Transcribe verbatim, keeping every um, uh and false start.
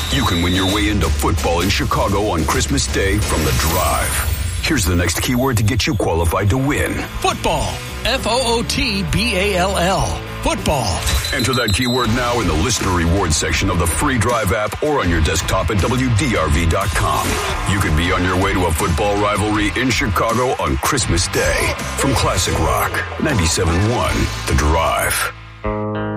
You can win your way into football in Chicago on Christmas Day from The Drive. Here's the next keyword to get you qualified to win. Football. F O O T B A L L. Football. Enter that keyword now in the listener rewards section of the free Drive app or on your desktop at W D R V dot com. You could be on your way to a football rivalry in Chicago on Christmas Day. From Classic Rock, ninety-seven point one, The Drive.